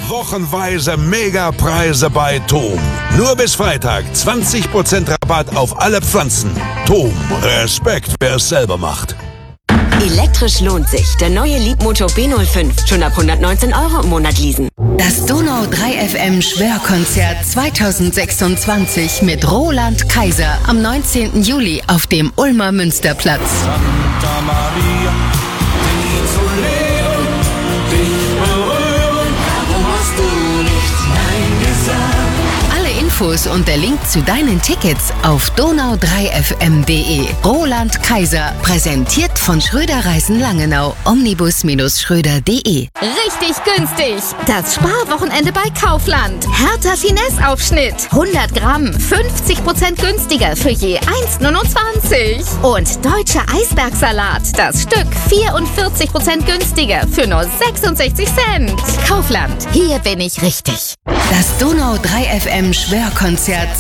Wochenweise Megapreise bei Thom. Nur bis Freitag 20% Rabatt auf alle Pflanzen. Thom, Respekt, wer es selber macht. Elektrisch lohnt sich. Der neue Leapmotor B05. Schon ab 119 € im Monat leasen. Das Donau 3 FM Schwörkonzert 2026 mit Roland Kaiser am 19. Juli auf dem Ulmer Münsterplatz. Santa Maria, dich zu lehren, dich berühren, warum hast du nicht Nein gesagt? Alle Infos und der Link zu deinen Tickets auf donau3fm.de. Roland Kaiser, präsentiert von Schröder Reisen Langenau, omnibus-schröder.de. Richtig günstig. Das Sparwochenende bei Kaufland. Hertha Finesse-Aufschnitt. 100 Gramm, 50% günstiger für je 1,29. Und deutscher Eisbergsalat. Das Stück 44% günstiger für nur 66 Cent. Kaufland. Hier bin ich richtig. Das Donau 3 FM Schwörkonzert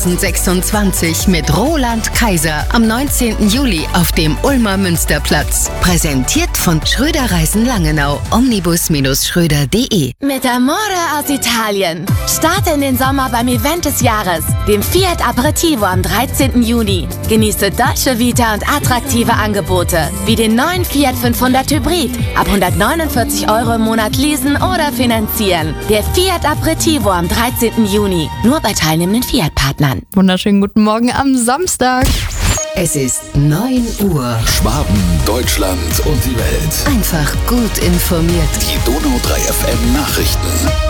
2026 mit Roland Kaiser am 19. Juli auf dem Ulmer Münsterplatz. Präsentiert von Schröder Reisen Langenau, omnibus-schröder.de. Mit Amore aus Italien. Starte in den Sommer beim Event des Jahres, dem Fiat Aperitivo am 13. Juni. Genieße deutsche Vita und attraktive Angebote, wie den neuen Fiat 500 Hybrid. Ab 149 € im Monat leasen oder finanzieren. Der Fiat Aperitivo am 13. Juni. Nur bei teilnehmenden Fiat-Partnern. Wunderschönen guten Morgen am Samstag. Es ist 9 Uhr. Schwaben, Deutschland und die Welt. Einfach gut informiert. Die Donau 3 FM Nachrichten.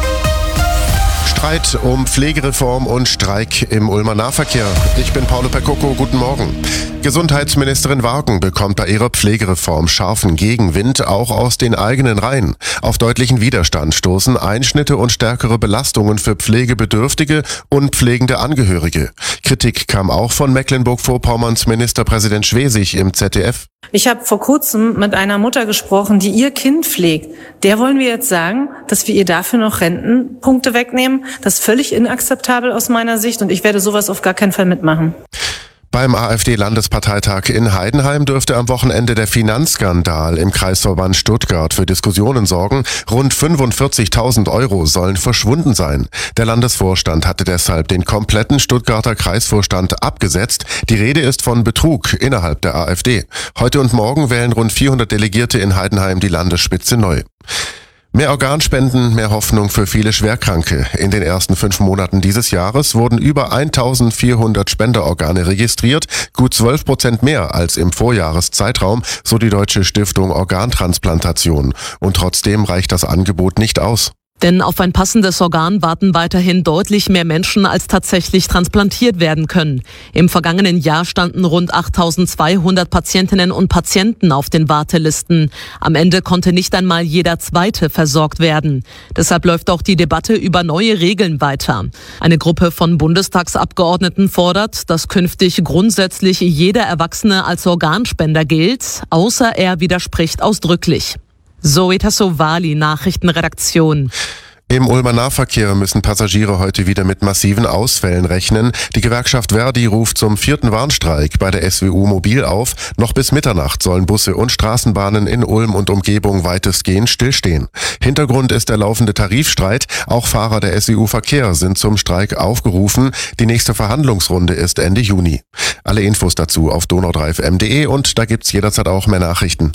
Streit um Pflegereform und Streik im Ulmer Nahverkehr. Ich bin Paolo Percoco, guten Morgen. Gesundheitsministerin Wagen bekommt bei ihrer Pflegereform scharfen Gegenwind, auch aus den eigenen Reihen. Auf deutlichen Widerstand stoßen Einschnitte und stärkere Belastungen für Pflegebedürftige und pflegende Angehörige. Kritik kam auch von Mecklenburg-Vorpommerns Ministerpräsident Schwesig im ZDF. Ich habe vor kurzem mit einer Mutter gesprochen, die ihr Kind pflegt. Der wollen wir jetzt sagen, dass wir ihr dafür noch Rentenpunkte wegnehmen. Das ist völlig inakzeptabel aus meiner Sicht und ich werde sowas auf gar keinen Fall mitmachen. Beim AfD-Landesparteitag in Heidenheim dürfte am Wochenende der Finanzskandal im Kreisverband Stuttgart für Diskussionen sorgen. Rund 45.000 € sollen verschwunden sein. Der Landesvorstand hatte deshalb den kompletten Stuttgarter Kreisvorstand abgesetzt. Die Rede ist von Betrug innerhalb der AfD. Heute und morgen wählen rund 400 Delegierte in Heidenheim die Landesspitze neu. Mehr Organspenden, mehr Hoffnung für viele Schwerkranke. In den ersten 5 Monaten dieses Jahres wurden über 1.400 Spenderorgane registriert, gut 12% mehr als im Vorjahreszeitraum, so die Deutsche Stiftung Organtransplantation. Und trotzdem reicht das Angebot nicht aus. Denn auf ein passendes Organ warten weiterhin deutlich mehr Menschen, als tatsächlich transplantiert werden können. Im vergangenen Jahr standen rund 8.200 Patientinnen und Patienten auf den Wartelisten. Am Ende konnte nicht einmal jeder Zweite versorgt werden. Deshalb läuft auch die Debatte über neue Regeln weiter. Eine Gruppe von Bundestagsabgeordneten fordert, dass künftig grundsätzlich jeder Erwachsene als Organspender gilt, außer er widerspricht ausdrücklich. Zoe Tassovali, Nachrichtenredaktion. Im Ulmer Nahverkehr müssen Passagiere heute wieder mit massiven Ausfällen rechnen. Die Gewerkschaft Verdi ruft zum 4. Warnstreik bei der SWU Mobil auf. Noch bis Mitternacht sollen Busse und Straßenbahnen in Ulm und Umgebung weitestgehend stillstehen. Hintergrund ist der laufende Tarifstreit. Auch Fahrer der SWU Verkehr sind zum Streik aufgerufen. Die nächste Verhandlungsrunde ist Ende Juni. Alle Infos dazu auf donau3fm.de und da gibt's jederzeit auch mehr Nachrichten.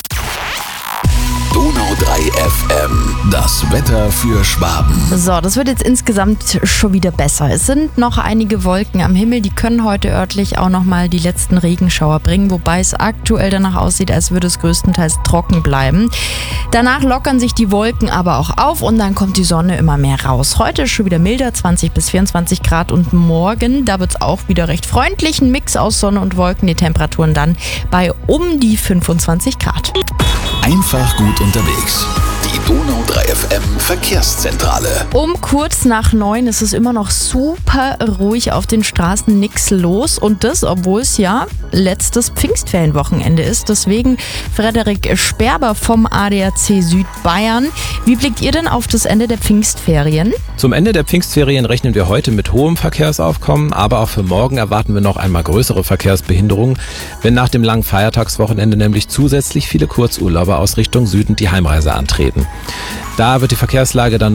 Donau 3 FM, das Wetter für Schwaben. So, das wird jetzt insgesamt schon wieder besser. Es sind noch einige Wolken am Himmel, die können heute örtlich auch nochmal die letzten Regenschauer bringen, wobei es aktuell danach aussieht, als würde es größtenteils trocken bleiben. Danach lockern sich die Wolken aber auch auf und dann kommt die Sonne immer mehr raus. Heute ist schon wieder milder, 20 bis 24 Grad und morgen, da wird es auch wieder recht freundlich, ein Mix aus Sonne und Wolken, die Temperaturen dann bei um die 25 Grad. Einfach gut unterwegs. Die Donau 3 FM Verkehrszentrale. Um kurz nach 9 ist es immer noch super ruhig auf den Straßen, nix los. Und das, obwohl es ja letztes Pfingstferienwochenende ist. Deswegen Frederik Sperber vom ADAC Südbayern. Wie blickt ihr denn auf das Ende der Pfingstferien? Zum Ende der Pfingstferien rechnen wir heute mit hohem Verkehrsaufkommen, aber auch für morgen erwarten wir noch einmal größere Verkehrsbehinderungen, wenn nach dem langen Feiertagswochenende nämlich zusätzlich viele Kurzurlauber aus Richtung Süden die Heimreise antreten. Da wird die Verkehrslage dann